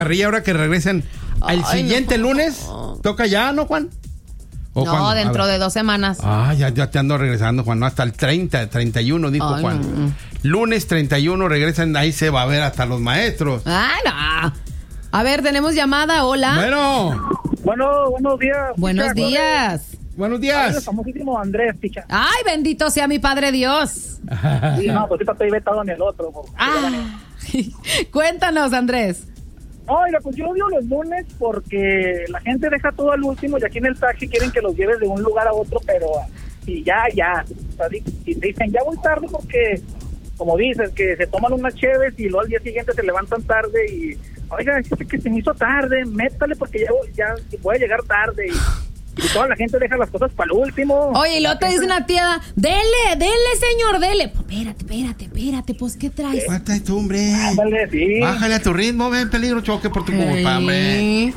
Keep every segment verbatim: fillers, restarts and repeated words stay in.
carrilla ahora que regresen el Ay, siguiente no. lunes. ¿Toca ya, no, Juan? No, cuándo? dentro de dos semanas. Ah, ya, ya te ando regresando, Juan. No, hasta el treinta, treinta y uno, dijo Ay, Juan. no. Lunes treinta y uno regresan, ahí se va a ver hasta los maestros. Ah, no. A ver, tenemos llamada. Hola. Bueno. Bueno, buenos días. Buenos picha. días. Buenos El días. famosísimo Andrés, picha. Ay, bendito sea mi Padre Dios. Sí, no, pues ahorita estoy vetado en el otro. Porque Ah. Cuéntanos, Andrés. Oiga, pues yo odio los lunes porque la gente deja todo al último y aquí en el taxi quieren que los lleves de un lugar a otro, pero y ya, ya. O sea, y dicen, ya voy tarde porque, como dices, que se toman unas cheves y luego al día siguiente se levantan tarde y, oiga, es que se me hizo tarde, métale porque ya, ya voy a llegar tarde y... Y toda la gente deja las cosas para el último. Oye, y luego te dice una tía, dele, dele, señor, dele. Pues, espérate, espérate, espérate, pues, ¿qué traes? ¿Cuál traes tú, hombre? Ándale, sí. Bájale a tu ritmo, ven, peligro, choque por tu culpa, hombre. Sí.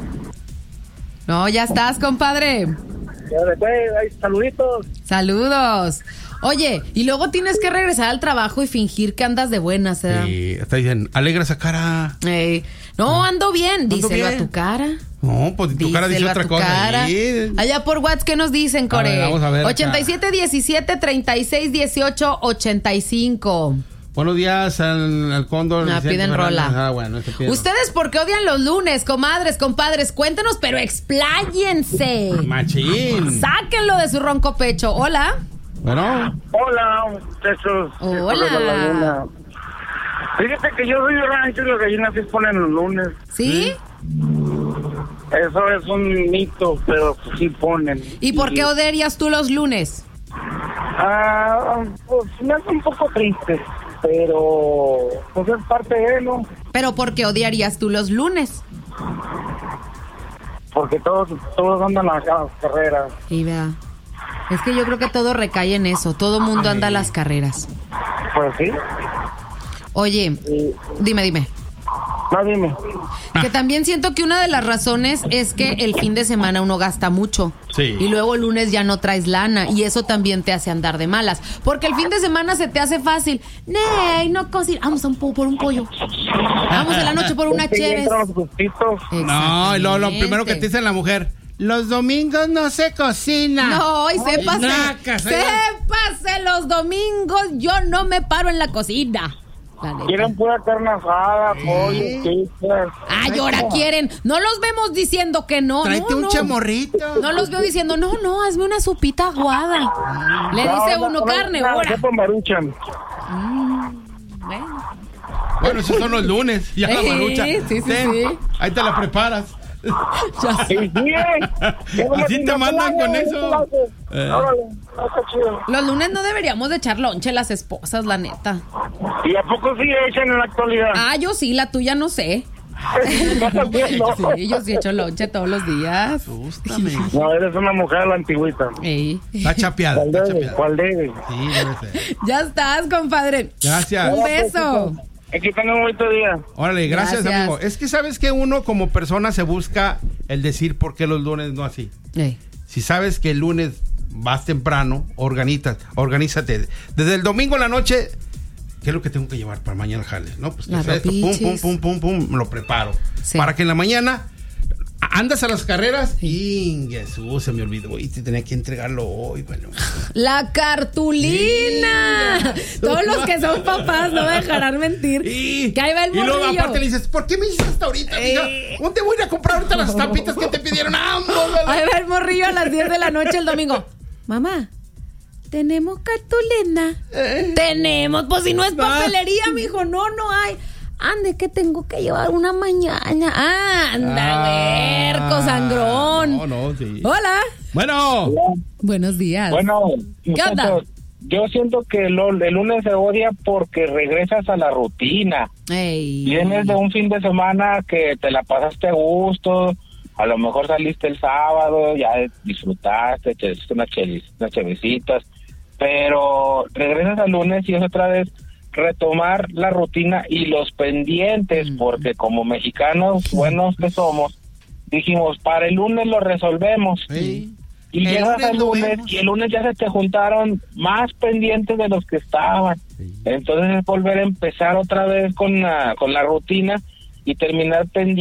No, ya estás, compadre. Ya después, ay, saluditos. Saludos. Oye, y luego tienes que regresar al trabajo y fingir que andas de buenas, ¿eh? Sí, está diciendo, alegra esa cara. Ey, no, ando bien. ¿Ando Díselo bien? a tu cara. No, pues tu cara dice Díselo a otra tu cosa. cara. ahí. Allá por WhatsApp, ¿qué nos dicen, Core? A ver, vamos a ver acá. ochenta y siete diecisiete treinta y seis dieciocho ochenta y cinco. Buenos días al, al cóndor. Ah, Vicente piden Fernández. rola. Ah, bueno, este piden ¿Ustedes por qué odian los lunes, comadres, compadres? Cuéntenos, pero expláyense. rola. Machín. Sáquenlo de su ronco pecho. Hola. Bueno. Hola, muchachos. Hola. Fíjate que yo soy de rancho y las gallinas sí ponen los lunes. ¿Sí? Eso es un mito, pero sí ponen. ¿Y por qué odiarías tú los lunes? Ah, pues me hace un poco triste, pero pues es parte de ¿no? ¿Pero por qué odiarías tú los lunes? Porque todos todos andan a las carreras. Y vea, es que yo creo que todo recae en eso. Todo mundo anda a las carreras. Pues sí. Oye, Y, dime, dime. no, dime. Que también siento que una de las razones es que el fin de semana uno gasta mucho. Sí. Y luego el lunes ya no traes lana. Y eso también te hace andar de malas. Porque el fin de semana se te hace fácil. Ney, no cocina. Vamos a un po por un pollo. Vamos en la noche por una Es que ya chévere. entran los gustitos. No, y lo, lo primero que te dice la mujer, los domingos no se cocina. No, y sépase, nacas, ¿eh? sépase los domingos, yo no me paro en la cocina. La neta. Quieren pura carne asada, pollo, pizzas. Ay, ahora quieren. No los vemos diciendo que no. Tráete no, un no. chamorrito. No los veo diciendo, no, no, hazme una sopita aguada. Le dice No, uno no, carne, no, ahora. sopa maruchan. Bueno. Bueno, esos son los lunes. Ya la Sí, marucha. sí, sí, Ten, sí. Ahí te la preparas. Ya sé. Sí, bien. Así te mandan con eso. Eh. Órale, está chido. Los lunes no deberíamos de echar lonche las esposas, la neta. ¿Y a poco sí echan en la actualidad? Ah, yo sí, la tuya no sé. ¿Estás haciendo? Sí, yo sí echo lonche todos los días. Asústame. No, eres una mujer a la antigüita. Ey. Está chapeada. ¿Cuál Está debe? chapeada. ¿Cuál debe? Sí, debe ser. Ya estás, compadre. Gracias. Un beso. Aquí tengo un bonito día. Órale, gracias, Gracias. amigo. Es que sabes que uno como persona se busca el decir por qué los lunes no así. Ey. Si sabes que el lunes vas temprano, organiza, organízate. Desde el domingo en la noche, ¿qué es lo que tengo que llevar para mañana al jale? No, pues Las ¿qué es esto? Pum, pum, ropichis. pum, pum, pum, me lo preparo. Sí. Para que en la mañana andas a las carreras y Jesús, se me olvidó y te tenía que entregarlo hoy. Bueno, La cartulina. Sí. Todos los que son papás no me dejarán mentir. y, Que ahí va el y luego morrillo. aparte le dices, ¿por qué me dices hasta ahorita, amiga? Eh. ¿Dónde voy a ir a comprar ahorita las tapitas que te pidieron? ¡Ambos! Ahí va el morrillo a las diez de la noche el domingo. Mamá, ¿tenemos cartulina? Eh. Tenemos. Pues si no es papelería, mijo. No, no hay. Ande, que tengo que llevar una mañana. Ah, anda, verco, sangrón. No, no, sí. Hola. Bueno. Buenos días. Bueno, ¿Qué onda? muchachos, yo siento que el, el lunes se odia porque regresas a la rutina. Ey. Vienes de un fin de semana que te la pasaste a gusto, a lo mejor saliste el sábado, ya disfrutaste, te hiciste unas, chelis, unas chevecitas, pero regresas al lunes y es otra vez retomar la rutina y los pendientes, Mm. porque como mexicanos buenos que somos, dijimos, para el lunes lo resolvemos. Sí. Y El llegas lunes al lo lunes vemos. y el lunes ya se te juntaron más pendientes de los que estaban. Sí. Entonces es volver a empezar otra vez con la, con la rutina y terminar pendiente